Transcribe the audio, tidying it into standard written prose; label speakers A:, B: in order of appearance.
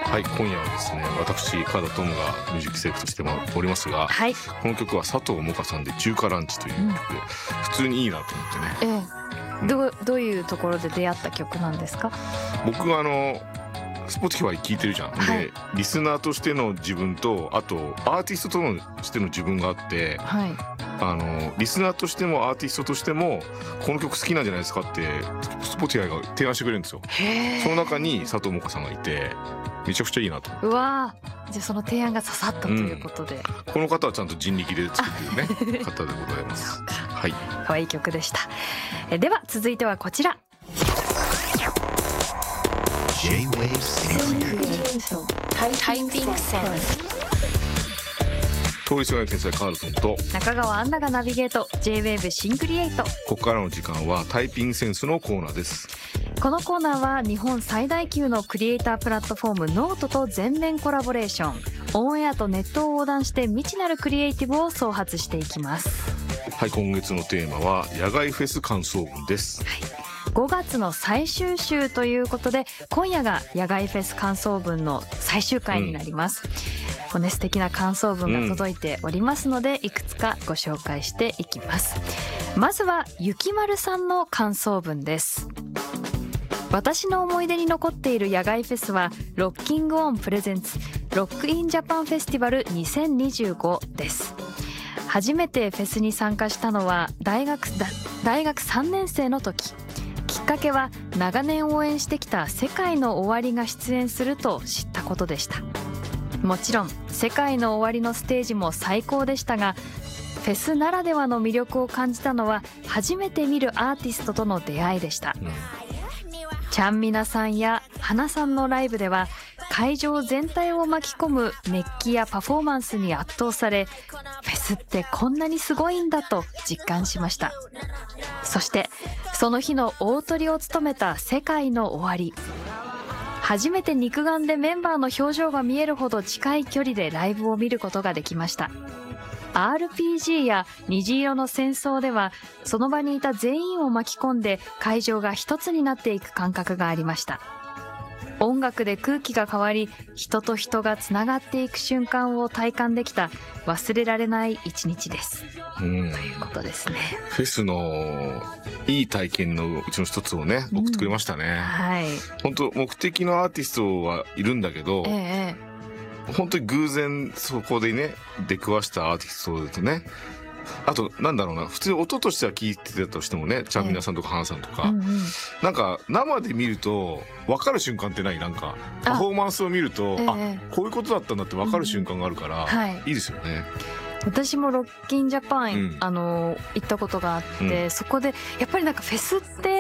A: はい、今夜はですね、私川田トムがミュージックセレクトしておりますが、
B: はい、
A: この曲は佐藤萌歌さんで中華ランチという曲で、普通にいいなと思ってね。
B: どういうところで出会った曲なんですか？
A: 僕はSpotify 聴いてるじゃん、
B: はい、
A: でリスナーとしての自分と、あとアーティストとしての自分があって、
B: はい、
A: リスナーとしてもアーティストとしてもこの曲好きなんじゃないですかって Spotify が提案してくれるんですよ。その中に佐藤萌歌さんがいて、めちゃくちゃいいなと。
B: うわー、じゃあその提案が刺さったということで、
A: この方はちゃんと人力で作ってるね方でございます。はい、
B: 可愛い曲でした。では続いてはこちら。
C: タイピングセンス。
A: 通りすがりの天才カールトンと
B: 中川アンナがナビゲート J-WAVE シンクリエイト。
A: ここからの時間はタイピングセンスのコーナーです。
B: このコーナーは日本最大級のクリエイタープラットフォームノートと全面コラボレーション、オンエアとネットを横断して未知なるクリエイティブを創発していきます。
A: はい、今月のテーマは野外フェス感想文です。
B: 5月の最終週ということで、今夜が野外フェス感想文の最終回になります。素敵な感想文が届いておりますので、いくつかご紹介していきます。まずはゆきまるさんの感想文です。私の思い出に残っている野外フェスはロッキングオンプレゼンツロックインジャパンフェスティバル2025です。初めてフェスに参加したのは大学3年生の時。きっかけは長年応援してきた世界の終わりが出演すると知ったことでした。もちろん世界の終わりのステージも最高でしたが、フェスならではの魅力を感じたのは初めて見るアーティストとの出会いでした。ちゃんみなさんや花さんのライブでは会場全体を巻き込む熱気やパフォーマンスに圧倒され、フェスってこんなにすごいんだと実感しました。そしてその日の大トリを務めた世界の終わり、初めて肉眼でメンバーの表情が見えるほど近い距離でライブを見ることができました。RPG や虹色の戦争ではその場にいた全員を巻き込んで会場が一つになっていく感覚がありました。音楽で空気が変わり、人と人がつながっていく瞬間を体感できた忘れられない一日です、ということですね。
A: フェスのいい体験のうちの一つをね、送ってくれましたね。
B: はい、
A: 本当目的のアーティストはいるんだけど、本当に偶然そこでね出くわしたアーティストとね、あとなんだろうな、普通に音としては聞いてたとしてもね、ちゃんみなさんとか花さんとか、なんか生で見ると分かる瞬間ってない？なんかパフォーマンスを見ると、こういうことだったんだって分かる瞬間があるから、いいですよね。
B: 私もロッキンジャパン、行ったことがあって、そこでやっぱりなんかフェスって